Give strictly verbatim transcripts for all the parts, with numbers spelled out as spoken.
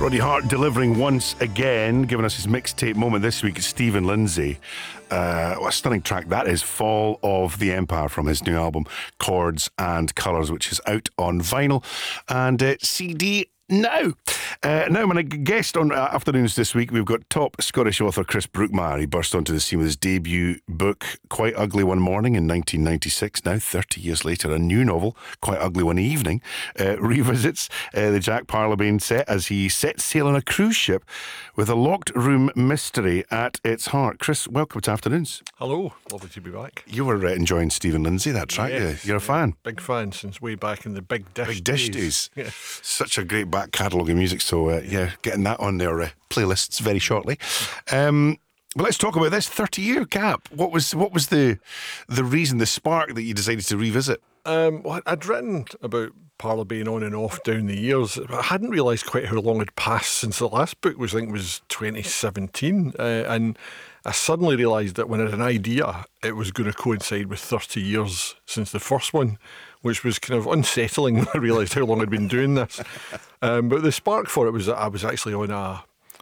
Roddy Hart delivering once again, giving us his mixtape moment this week. Stephen Lindsay. Uh, what a stunning track that is. Fall of the Empire from his new album Chords and Colours, which is out on vinyl and uh, C D now. Uh, now, my guest on uh, Afternoons this week, we've got top Scottish author Chris Brookmyre. He burst onto the scene with his debut book, Quite Ugly One Morning, in nineteen ninety-six. Now, thirty years later, a new novel, Quite Ugly One Evening, uh, revisits uh, the Jack Parlebane set as he sets sail on a cruise ship with a locked room mystery at its heart. Chris, welcome to Afternoons. Hello, lovely to be back. You were uh, enjoying Stephen Lindsay, that's right. Yes, yeah. You're a fan. Big fan since way back in the Big Dish Big Dish days. days. Yeah. Such a great back catalogue of music. So, uh, yeah, getting that on their uh, playlists very shortly. Um, but let's talk about this thirty-year gap. What was what was the the reason, the spark that you decided to revisit? Um, well, I'd written about Parlebane on and off down the years. I hadn't realised quite how long had passed since the last book, which I think was twenty seventeen. Uh, and I suddenly realised that when I had an idea, it was going to coincide with thirty years since the first one, which was kind of unsettling when I realised how long I'd been doing this. Um, but the spark for it was that I was actually on a,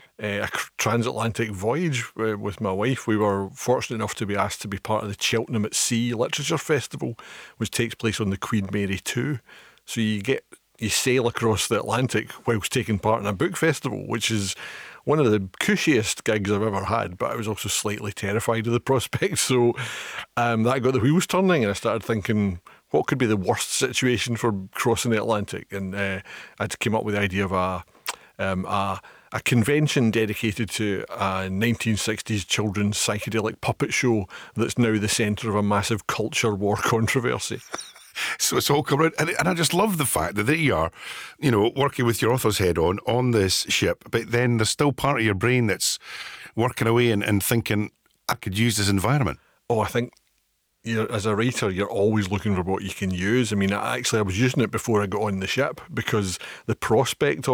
a transatlantic voyage uh, with my wife. We were fortunate enough to be asked to be part of the Cheltenham at Sea Literature Festival, which takes place on the Queen Mary two. So you get you sail across the Atlantic whilst taking part in a book festival, which is one of the cushiest gigs I've ever had, but I was also slightly terrified of the prospect. So um, that got the wheels turning, and I started thinking, what could be the worst situation for crossing the Atlantic? And uh, I'd came up with the idea of a, um, a a convention dedicated to a nineteen sixties children's psychedelic puppet show that's now the centre of a massive culture war controversy. So it's all come around, and, and I just love the fact that there you are, you know, working with your author's head on on this ship, but then there's still part of your brain that's working away and, and thinking, I could use this environment. Oh, I think you're, as a writer, you're always looking for what you can use. I mean, I, actually, I was using it before I got on the ship because the prospect of